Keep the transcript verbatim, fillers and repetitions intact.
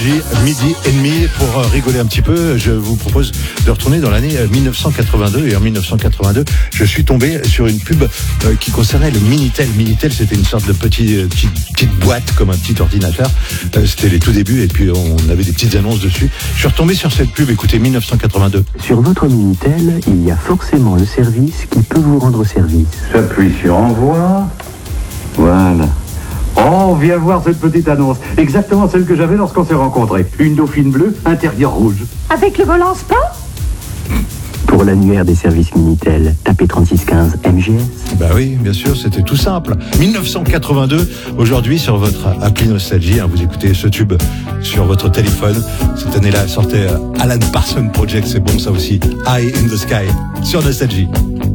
Midi et demi, pour rigoler un petit peu, je vous propose de retourner dans l'année mille neuf cent quatre-vingt-deux. Et en mille neuf cent quatre-vingt-deux, je suis tombé sur une pub qui concernait le Minitel. Minitel, c'était une sorte de petit, petite, petite boîte, comme un petit ordinateur. C'était les tout débuts, et puis on avait des petites annonces dessus. Je suis retombé sur cette pub, écoutez, mille neuf cent quatre-vingt-deux. Sur votre Minitel, il y a forcément le service qui peut vous rendre service. J'appuie sur envoi. Voilà. Oh, viens voir cette petite annonce. Exactement celle que j'avais lorsqu'on s'est rencontrés. Une dauphine bleue, intérieur rouge. Avec le volant sport ? Pour l'annuaire des services Minitel, tapez trente-six quinze M G S. Bah oui, bien sûr, c'était tout simple. mille neuf cent quatre-vingt-deux, aujourd'hui sur votre appli Nostalgie, hein, vous écoutez ce tube sur votre téléphone. Cette année-là sortait Alan Parsons Project, c'est bon ça aussi. Eye in the Sky sur Nostalgie.